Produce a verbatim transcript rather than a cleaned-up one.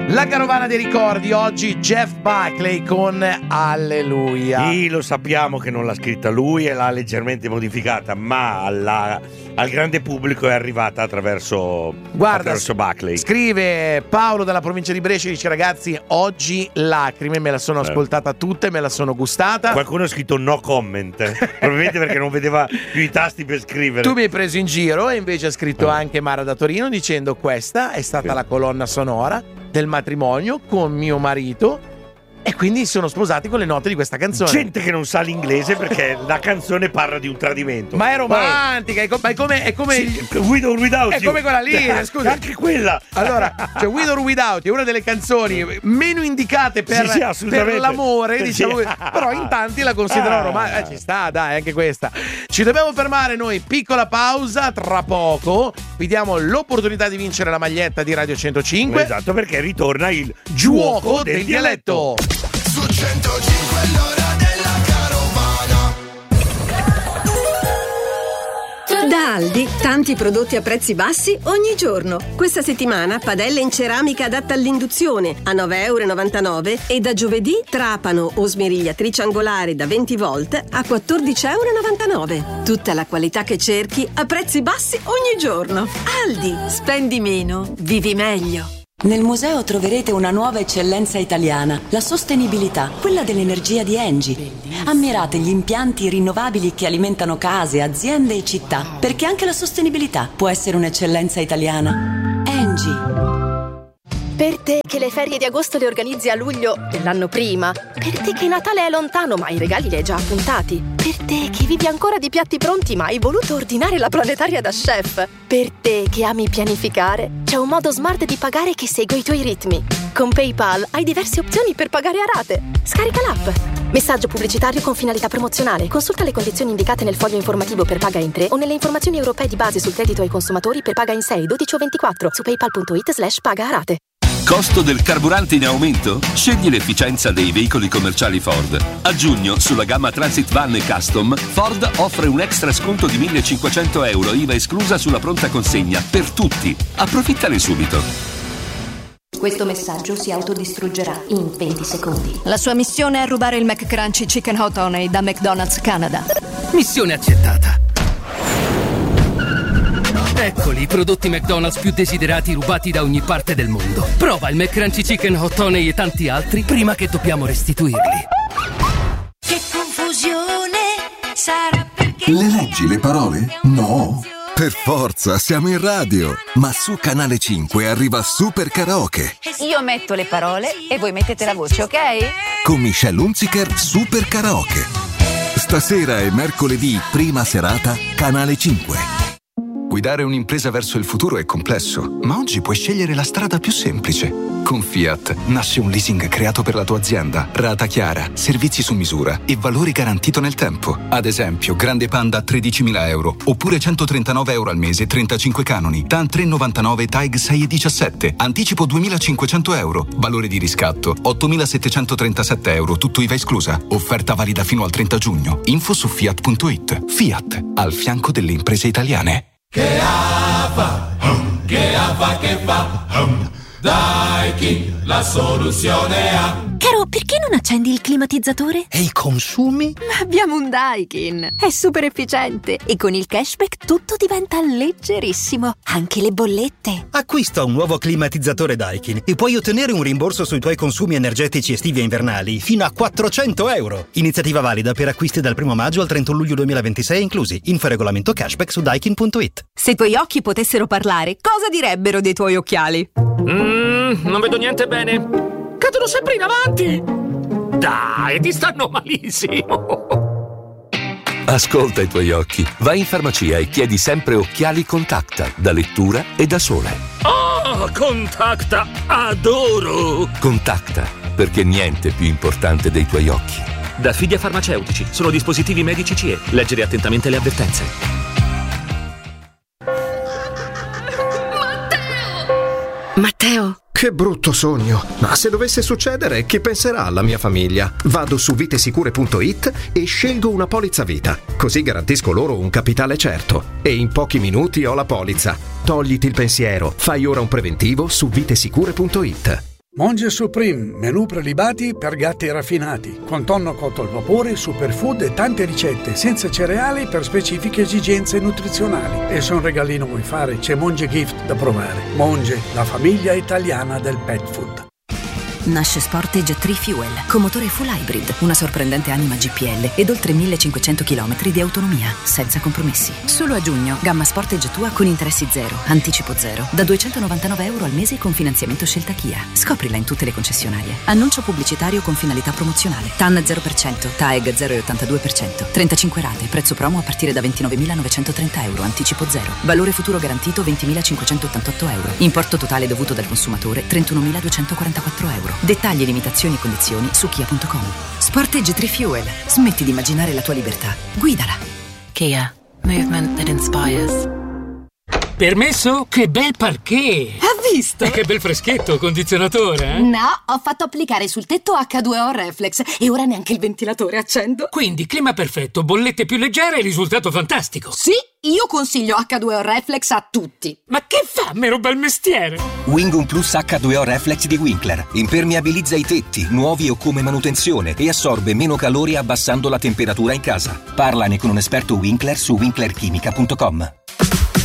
La carovana dei ricordi, oggi Jeff Buckley con Alleluia. Sì, lo sappiamo che non l'ha scritta lui e l'ha leggermente modificata, ma alla, al grande pubblico è arrivata attraverso, Guarda, attraverso Buckley. Scrive Paolo dalla provincia di Brescia, dice: ragazzi, oggi lacrime, me la sono ascoltata tutte, me la sono gustata. Qualcuno ha scritto no comment, probabilmente perché non vedeva più i tasti per scrivere. Tu mi hai preso in giro, e invece ha scritto anche Mara da Torino dicendo: questa è stata Sì. la colonna sonora del matrimonio con mio marito, e quindi sono sposati con le note di questa canzone. Gente che non sa l'inglese perché la canzone parla di un tradimento. Ma è romantica, è, co- ma è come è come Sì, With or Without è You. come quella lì, scusa. Anche quella. Allora, cioè With or Without You è una delle canzoni meno indicate per, Sì, sì, assolutamente. per l'amore, diciamo, Sì. però in tanti la considerano Ah. romantica. Eh, ci sta, dai, anche questa. Ci dobbiamo fermare noi, piccola pausa, tra poco vi diamo l'opportunità di vincere la maglietta di Radio centocinque. Esatto, perché ritorna il Giuoco del dialetto. Su centocinque l'ora della carovana. Da Aldi, tanti prodotti a prezzi bassi ogni giorno. Questa settimana padelle in ceramica adatta all'induzione a nove virgola novantanove euro e da giovedì trapano o smerigliatrice angolare da venti volt a quattordici virgola novantanove euro. Tutta la qualità che cerchi a prezzi bassi ogni giorno. Aldi, spendi meno, vivi meglio. Nel museo troverete una nuova eccellenza italiana, la sostenibilità, quella dell'energia di Engie. Ammirate gli impianti rinnovabili che alimentano case, aziende e città, perché anche la sostenibilità può essere un'eccellenza italiana. Engie. Per te che le ferie di agosto le organizzi a luglio dell'anno prima. Per te che Natale è lontano ma i regali li hai già appuntati. Per te che vivi ancora di piatti pronti ma hai voluto ordinare la planetaria da chef. Per te che ami pianificare, c'è un modo smart di pagare che segue i tuoi ritmi. Con PayPal hai diverse opzioni per pagare a rate. Scarica l'app. Messaggio pubblicitario con finalità promozionale. Consulta le condizioni indicate nel foglio informativo per paga in tre o nelle informazioni europee di base sul credito ai consumatori per paga in sei, dodici o ventiquattro su paypal.it slash paga a rate. Costo del carburante in aumento? Scegli l'efficienza dei veicoli commerciali Ford. A giugno, sulla gamma Transit Van e Custom, Ford offre un extra sconto di millecinquecento euro I V A esclusa sulla pronta consegna per tutti. Approfittane subito. Questo messaggio si autodistruggerà in venti secondi. La sua missione è rubare il McCrunchy Chicken Hot Honey da McDonald's Canada. Missione accettata. Eccoli i prodotti McDonald's più desiderati rubati da ogni parte del mondo. Prova il McCrunchy Chicken Hot Honey e tanti altri prima che dobbiamo restituirli. Che confusione sarà perché... Le leggi le parole? No. Per forza, siamo in radio. Ma su Canale cinque arriva Super Karaoke. Io metto le parole e voi mettete la voce, ok? Con Michelle Hunziker, Super Karaoke. Stasera è mercoledì, prima serata, Canale cinque. Guidare un'impresa verso il futuro è complesso, ma oggi puoi scegliere la strada più semplice. Con Fiat nasce un leasing creato per la tua azienda, rata chiara, servizi su misura e valori garantito nel tempo. Ad esempio, Grande Panda a tredicimila euro, oppure centotrentanove euro al mese, trentacinque canoni, T A N tre virgola novantanove, T A I G sei virgola diciassette, anticipo duemilacinquecento euro, valore di riscatto ottomilasettecentotrentasette euro, tutto I V A esclusa. Offerta valida fino al trenta giugno. Info su fiat punto it. Fiat, al fianco delle imprese italiane. Che fa, che fa, che fa, Daikin, la soluzione ha. Caro, perché non accendi il climatizzatore? E i consumi? Ma abbiamo un Daikin, è super efficiente e con il cashback tutto diventa leggerissimo, anche le bollette. Acquista un nuovo climatizzatore Daikin e puoi ottenere un rimborso sui tuoi consumi energetici estivi e invernali fino a quattrocento euro. Iniziativa valida per acquisti dal primo maggio al trentuno luglio duemilaventisei inclusi. Info regolamento cashback su daikin punto it. Se i tuoi occhi potessero parlare, cosa direbbero dei tuoi occhiali? Mmm, non vedo niente bene. Cadono sempre in avanti. Dai, ti stanno malissimo. Ascolta i tuoi occhi. Vai in farmacia e chiedi sempre occhiali Contacta, da lettura e da sole. Oh, Contacta, adoro! Contacta, perché niente è più importante dei tuoi occhi. Da Fidia Farmaceutici, sono dispositivi medici C E. Leggere attentamente le avvertenze. Matteo! Che brutto sogno! Ma se dovesse succedere, chi penserà alla mia famiglia? Vado su vitesicure punto it e scelgo una polizza vita. Così garantisco loro un capitale certo. E in pochi minuti ho la polizza. Togliti il pensiero. Fai ora un preventivo su vitesicure punto it. Monge Supreme, menù prelibati per gatti raffinati, con tonno cotto al vapore, superfood e tante ricette senza cereali per specifiche esigenze nutrizionali. E se un regalino vuoi fare, c'è Monge Gift da provare. Monge, la famiglia italiana del pet food. Nasce Sportage tre Fuel, con motore full hybrid, una sorprendente anima G P L ed oltre millecinquecento chilometri di autonomia, senza compromessi. Solo a giugno, gamma Sportage tua con interessi zero, anticipo zero, da duecentonovantanove euro al mese con finanziamento Scelta Kia. Scoprila in tutte le concessionarie. Annuncio pubblicitario con finalità promozionale. T A N zero per cento, T A E G zero virgola ottantadue per cento, trentacinque rate, prezzo promo a partire da ventinovemilanovecentotrenta euro, anticipo zero. Valore futuro garantito ventimilacinquecentottantotto euro. Importo totale dovuto dal consumatore trentunomiladuecentoquarantaquattro euro. Dettagli, limitazioni e condizioni su kia punto com. Sportage tre Fuel. Smetti di immaginare la tua libertà. Guidala. Kia. Movement that inspires. Permesso? Che bel parquet! Ha visto? E che bel freschetto, condizionatore, eh? No, ho fatto applicare sul tetto acca due o Reflex e ora neanche il ventilatore accendo. Quindi clima perfetto, bollette più leggere e risultato fantastico. Sì, io consiglio acca due o Reflex a tutti. Ma che fa, mero bel mestiere? Wingum Plus acca due o Reflex di Winkler. Impermeabilizza i tetti, nuovi o come manutenzione, e assorbe meno calore abbassando la temperatura in casa. Parlane con un esperto Winkler su winkler chimica punto com.